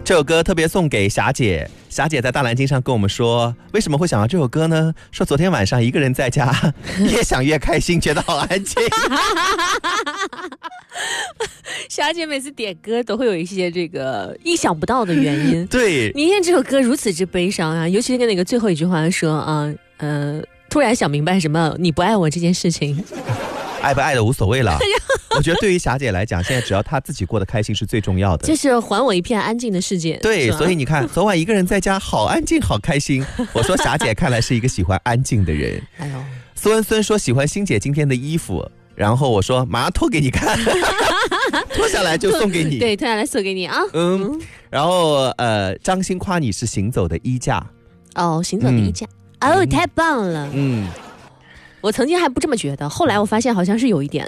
这首歌特别送给霞姐，霞姐在大蓝鲸上跟我们说，为什么会想到这首歌呢？说昨天晚上一个人在家，越想越开心，觉得好安静。 霞姐每次点歌都会有一些这个意想不到的原因。 对， 明天这首歌如此之悲伤啊，尤其是跟那个最后一句话说突然想明白什么你不爱我这件事情。 爱不爱的无所谓了，我觉得对于霞姐来讲，现在只要她自己过得开心是最重要的， 就是还我一片安静的世界。 对，所以你看，昨晚一个人在家，好安静，好开心。我说霞姐看来是一个喜欢安静的人。 哎呦， 苏文孙说喜欢欣姐今天的衣服，然后我说马上脱给你看，脱下来就送给你。 对，脱下来送给你啊。 然后张欣夸你是行走的衣架。 哦，行走的衣架。太棒了。我曾经还不这么觉得，后来我发现好像是有一点。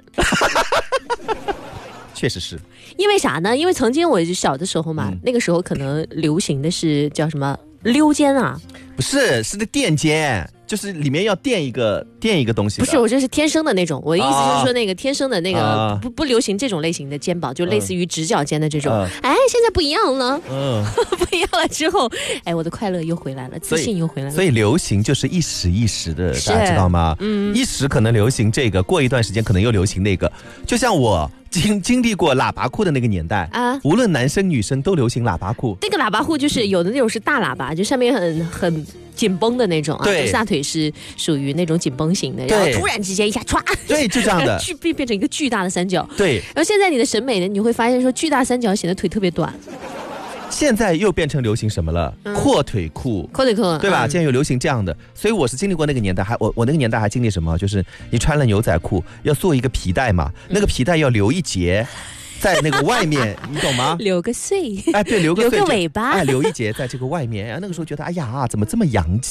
确实是。 因为啥呢？因为曾经我小的时候嘛，那个时候可能流行的是叫什么溜肩啊？ 不是，是那垫肩，就是里面要垫一个东西的。 不是，我这是天生的那种。我的意思就是说，那个天生的那个不流行这种类型的肩膀，就类似于直角肩的这种。现在不一样了。不一样了之后，我的快乐又回来了，自信又回来了。 所以流行就是一时一时的，大家知道吗？一时可能流行这个，过一段时间可能又流行那个。就像我经历过喇叭裤的那个年代啊，无论男生女生都流行喇叭裤。 那个喇叭裤就是有的那种是大喇叭，就上面很紧绷的那种啊，对，大腿是属于那种紧绷型的，然后突然之间一下歘， 对，就这样的， 变成一个巨大的三角。 对， 然后现在你的审美呢，你会发现说巨大三角显得腿特别短。 现在又变成流行什么了？阔腿裤，对吧？现在又流行这样的，所以我是经历过那个年代，我那个年代还经历什么？就是你穿了牛仔裤要做一个皮带嘛，那个皮带要留一节在那个外面，你懂吗？ 留个穗， 对，留个尾巴， 留一节在这个外面。然后那个时候觉得，哎呀，怎么这么洋气？